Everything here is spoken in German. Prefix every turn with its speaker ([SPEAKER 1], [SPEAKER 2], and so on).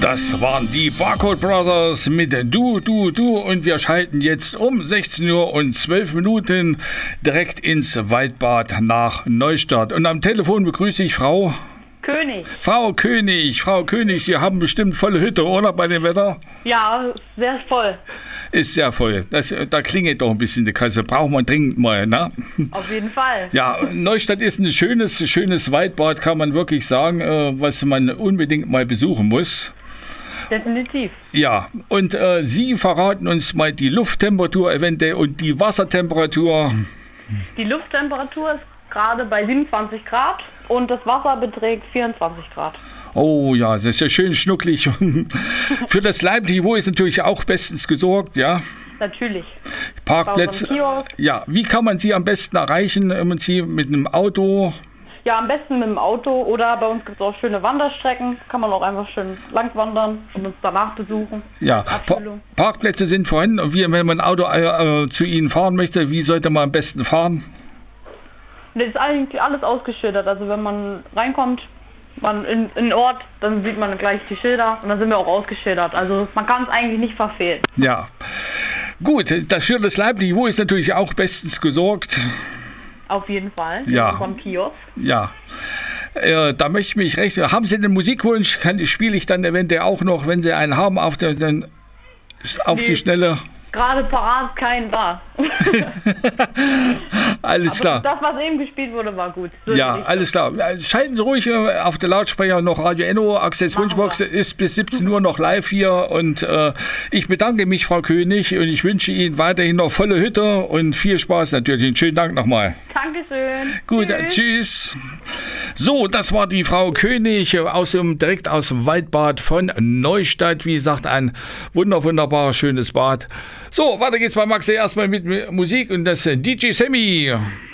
[SPEAKER 1] Das waren die Barcode Brothers mit Du, Du, Du und wir schalten jetzt um 16 Uhr und 12 Minuten direkt ins Waldbad nach Neustadt. Und am Telefon begrüße ich Frau
[SPEAKER 2] König.
[SPEAKER 1] Frau König, Sie haben bestimmt volle Hütte, oder, bei dem Wetter?
[SPEAKER 2] Ja, sehr voll.
[SPEAKER 1] Ist sehr voll. Da klingelt doch ein bisschen die Kasse. Braucht man dringend mal, ne?
[SPEAKER 2] Auf jeden Fall.
[SPEAKER 1] Ja, Neustadt ist ein schönes Waldbad, kann man wirklich sagen, was man unbedingt mal besuchen muss.
[SPEAKER 2] Definitiv.
[SPEAKER 1] Ja, und Sie verraten uns mal die Lufttemperatur eventuell und die Wassertemperatur. Die
[SPEAKER 2] Lufttemperatur ist gerade bei 27 Grad und das Wasser beträgt 24 Grad.
[SPEAKER 1] Oh ja, das ist ja schön schnucklig. Für das Leibniveau ist natürlich auch bestens gesorgt, ja?
[SPEAKER 2] Natürlich.
[SPEAKER 1] Parkplätze. Ja, wie kann man Sie am besten erreichen? Mit einem Auto?
[SPEAKER 2] Ja, am besten mit dem Auto oder bei uns gibt es auch schöne Wanderstrecken. Kann man auch einfach schön lang wandern und uns danach besuchen.
[SPEAKER 1] Ja, Parkplätze sind vorhanden. Und wenn man ein Auto zu Ihnen fahren möchte, wie sollte man am besten fahren?
[SPEAKER 2] Das ist eigentlich alles ausgeschildert. Also wenn man reinkommt, in den Ort, dann sieht man gleich die Schilder und dann sind wir auch ausgeschildert. Also man kann es eigentlich nicht verfehlen.
[SPEAKER 1] Ja, gut. Für das Leibniveau ist natürlich auch bestens gesorgt.
[SPEAKER 2] Auf jeden Fall.
[SPEAKER 1] Ja.
[SPEAKER 2] Vom Kiosk.
[SPEAKER 1] Ja. Da möchte ich mich recht. Haben Sie den Musikwunsch? Spiele ich dann eventuell auch noch, wenn Sie einen haben, auf die Schnelle?
[SPEAKER 2] Gerade parat keinen da.
[SPEAKER 1] Alles klar.
[SPEAKER 2] Das, was eben gespielt wurde, war gut. So
[SPEAKER 1] ja, alles klar. Schalten Sie ruhig auf der Lautsprecher noch Radio Enno. Access Wunschbox ist bis 17 Uhr noch live hier. Und ich bedanke mich, Frau König, und ich wünsche Ihnen weiterhin noch volle Hütte und viel Spaß natürlich. Und schönen Dank nochmal.
[SPEAKER 2] Dankeschön.
[SPEAKER 1] Gut, tschüss. So, das war die Frau König direkt aus dem Waldbad von Neustadt. Wie gesagt, ein wunderbar schönes Bad. So, weiter geht's bei Max erstmal mit Musik und das DJ Sammy.